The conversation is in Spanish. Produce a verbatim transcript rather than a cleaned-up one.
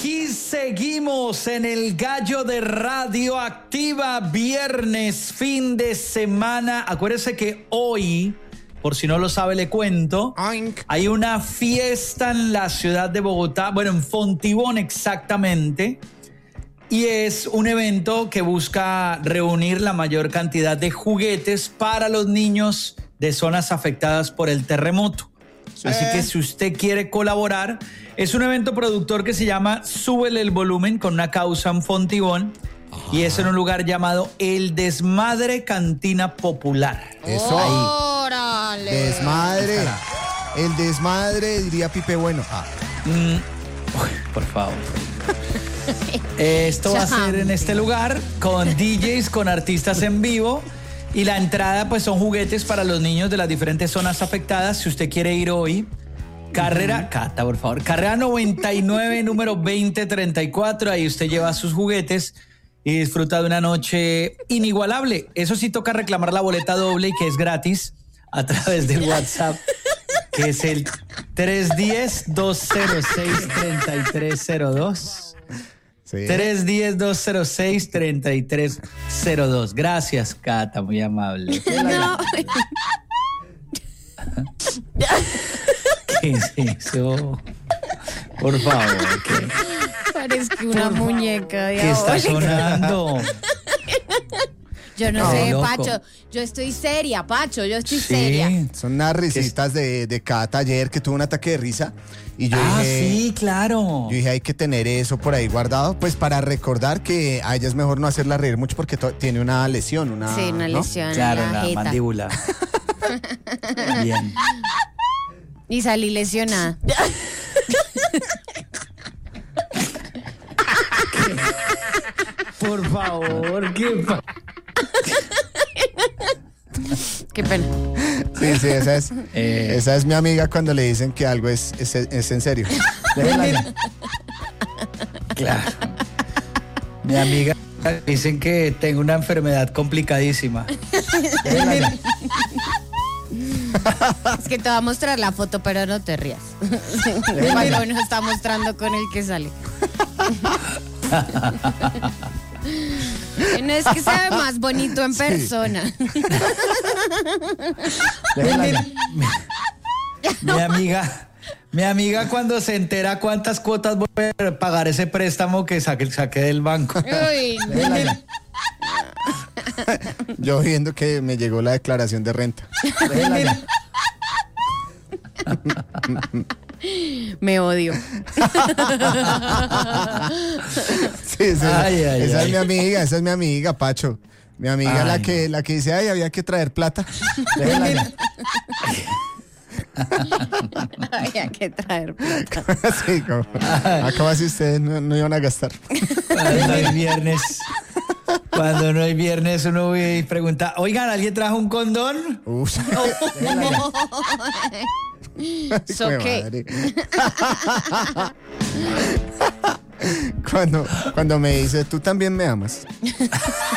Aquí seguimos en el Gallo de Radioactiva, viernes, fin de semana. Acuérdese que hoy, por si no lo sabe, le cuento, Oink. hay una fiesta en la ciudad de Bogotá, bueno, en Fontibón exactamente, y es un evento que busca reunir la mayor cantidad de juguetes para los niños de zonas afectadas por el terremoto. Sí. Así que si usted quiere colaborar, es un evento productor que se llama Súbele el Volumen, con una causa en Fontibón. Ajá. Y es en un lugar llamado El Desmadre Cantina Popular. Eso. ¡Órale! Desmadre. El desmadre, diría Pipe Bueno. Ah. Mm, uy, por favor. Esto va a ser en este lugar con D Js, con artistas en vivo. Y la entrada, pues, son juguetes para los niños de las diferentes zonas afectadas. Si usted quiere ir hoy, carrera, uh-huh. Cata, por favor, carrera noventa y nueve, número veinte treinta y cuatro. Ahí usted lleva sus juguetes y disfruta de una noche inigualable. Eso sí, toca reclamar la boleta doble y que es gratis a través del WhatsApp, que es el tres uno cero, dos cero seis, tres tres cero dos. Sí. tres uno cero, dos cero seis, tres tres cero dos. Gracias, Cata, muy amable. No. ¿Qué es eso? Por favor. ¿Qué? Parece una Por muñeca ¿Qué está sonando? Yo no, no sé, loco. Pacho. Yo estoy seria, Pacho. Yo estoy sí. seria. Son unas risitas de, de Cata ayer que tuvo un ataque de risa. Y yo ah, dije, sí, claro. Yo dije, hay que tener eso por ahí guardado, pues para recordar que a ella es mejor no hacerla reír mucho porque to- tiene una lesión, una, sí, una ¿no? lesión. Claro, en la, la jeta. mandíbula. Bien. Y salí lesionada. Por favor, qué pa- Qué pena. Sí, sí, esa es, eh. esa es mi amiga cuando le dicen que algo es, es, es en serio. Claro. Mi amiga dicen que tengo una enfermedad complicadísima. Es que te va a mostrar la foto, pero no te rías. Cuando nos está mostrando con el que sale. No es que se ve más bonito en persona. Sí. mi, mi amiga, mi amiga cuando se entera cuántas cuotas voy a pagar ese préstamo que saqué, saqué del banco. Uy, no. Yo viendo que me llegó la declaración de renta. Me odio. Sí, sí, ay, ay, esa ay. es mi amiga, esa es mi amiga, Pacho. Mi amiga ay, la que la que dice, ay, había que traer plata. Había que traer plata. Sí, como, acá si ustedes no, no iban a gastar. Cuando hay viernes, cuando no hay viernes, uno pregunta, oigan, ¿alguien trajo un condón? Uf. No. ¿So qué? Cuando, cuando me dice, ¿tú también me amas?